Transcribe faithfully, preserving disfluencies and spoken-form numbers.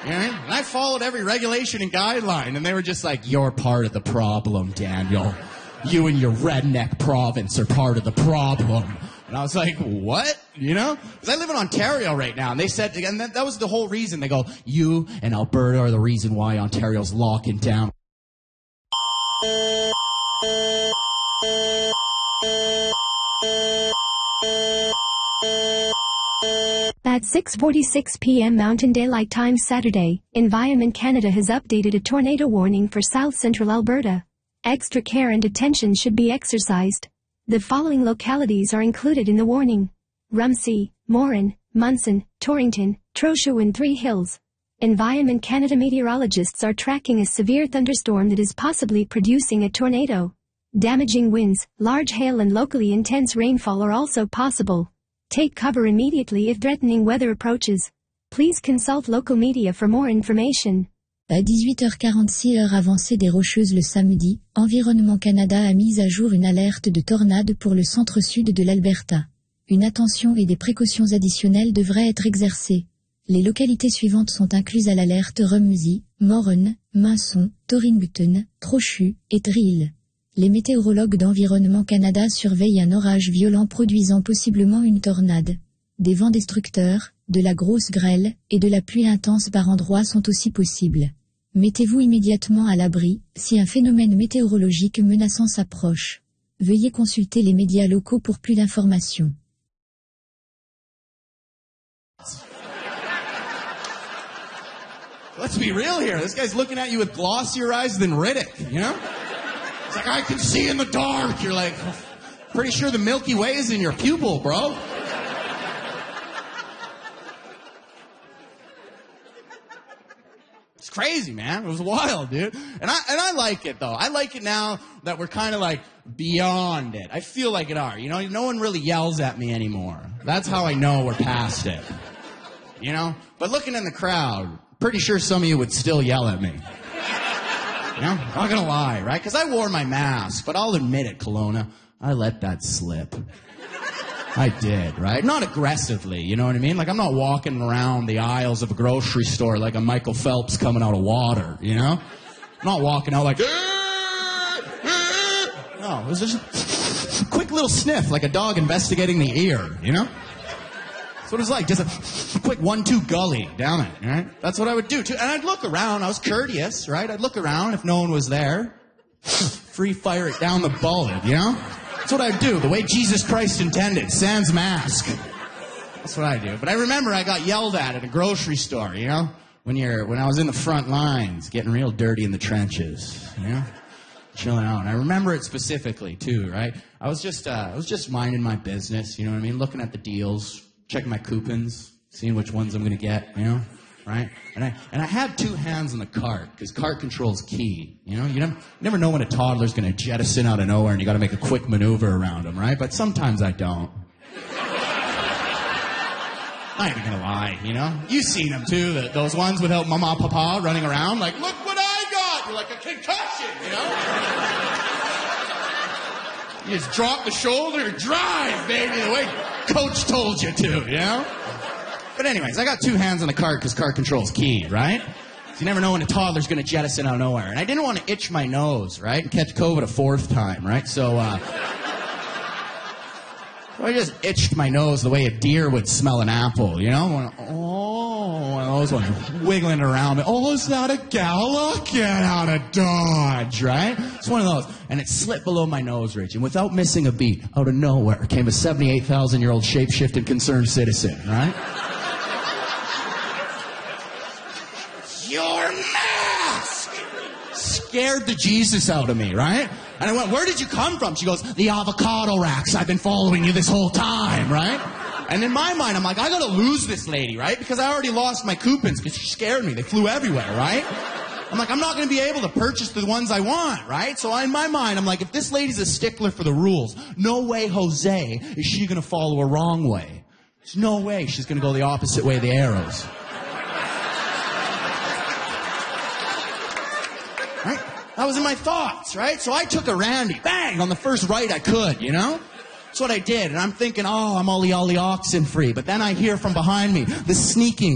You know what I mean? And I followed every regulation and guideline, and they were just like, you're part of the problem, Daniel. You and your redneck province are part of the problem. And I was like, what? You know? Because I live in Ontario right now, and they said, and that, that was the whole reason. They go, you and Alberta are the reason why Ontario's locking down. At six forty-six p m Mountain Daylight Time Saturday, Environment Canada has updated a tornado warning for south central Alberta. Extra care and attention should be exercised. The following localities are included in the warning: Rumsey, Morin, Munson, Torrington, Trochu and Three Hills. Environment Canada meteorologists are tracking a severe thunderstorm that is possibly producing a tornado. Damaging winds, large hail and locally intense rainfall are also possible. Take cover immediately if threatening weather approaches. Please consult local media for more information. À dix-huit heures quarante-six heure avancée des Rocheuses le samedi, Environnement Canada a mis à jour une alerte de tornade pour le centre-sud de l'Alberta. Une attention et des précautions additionnelles devraient être exercées. Les localités suivantes sont incluses à l'alerte: Rumsey, Morin, Munson, Torrington, Trochu et Three Hills. Les météorologues d'Environnement Canada surveillent un orage violent produisant possiblement une tornade. Des vents destructeurs, de la grosse grêle et de la pluie intense par endroits sont aussi possibles. Mettez-vous immédiatement à l'abri si un phénomène météorologique menaçant s'approche. Veuillez consulter les médias locaux pour plus d'informations. Let's be real here. This guy's looking at you with glossier eyes than Riddick, you know? It's like, I can see in the dark. You're like, pretty sure the Milky Way is in your pupil, bro. It's crazy, man. It was wild, dude. And I and I like it, though. I like it now that we're kind of like beyond it. I feel like it are. You know, no one really yells at me anymore. That's how I know we're past it. You know? But looking in the crowd, pretty sure some of you would still yell at me. You know? I'm not gonna lie, right? Because I wore my mask, but I'll admit it, Kelowna, I let that slip. I did, right? Not aggressively, you know what I mean? Like, I'm not walking around the aisles of a grocery store like a Michael Phelps coming out of water, you know? I'm not walking out like, no, it was just a quick little sniff, like a dog investigating the ear, you know? That's what it was like, just a quick one-two gully down it, right? That's what I would do, too. And I'd look around, I was courteous, right? I'd look around if no one was there. Free fire it down the bullet, you know? That's what I'd do, the way Jesus Christ intended, sans mask. That's what I do. But I remember I got yelled at at a grocery store, you know? When you're, when I was in the front lines, getting real dirty in the trenches, you know? Chilling out. And I remember it specifically, too, right? I was just, uh, I was just minding my business, you know what I mean? Looking at the deals, checking my coupons, seeing which ones I'm gonna get, you know? Right? And I and I had two hands on the cart, because cart control's key. You know, you never, you never know when a toddler's going to jettison out of nowhere and you got to make a quick maneuver around them, right? But sometimes I don't. I ain't even going to lie, you know? You've seen them too, the, those ones without mama, papa running around like, look what I got! You're like a concussion, you know? You just drop the shoulder, drive, baby, the way coach told you to, you know? But anyways, I got two hands on the cart because cart control's key, right? So you never know when a toddler's going to jettison out of nowhere. And I didn't want to itch my nose, right, and catch COVID a fourth time, right? So, uh... so I just itched my nose the way a deer would smell an apple, you know? When, oh, one of those ones wiggling around me. Oh, is that a gala? Get out of Dodge, right? It's one of those. And it slipped below my nose ridge. And without missing a beat, out of nowhere came a seventy-eight thousand year old shape-shifting concerned citizen, right? Your mask scared the Jesus out of me, right? And I went, where did you come from? She goes, the avocado racks. I've been following you this whole time, right? And in my mind, I'm like, I gotta lose this lady, right? Because I already lost my coupons because she scared me. They flew everywhere, right? I'm like, I'm not gonna be able to purchase the ones I want, right? So in my mind, I'm like, if this lady's a stickler for the rules, no way, Jose, is she gonna follow a wrong way. There's no way she's gonna go the opposite way of the arrows. Right? That was in my thoughts, right? So I took a Randy, bang, on the first right I could, you know? That's what I did. And I'm thinking, oh, I'm ollie ollie oxen free. But then I hear from behind me, the sneaking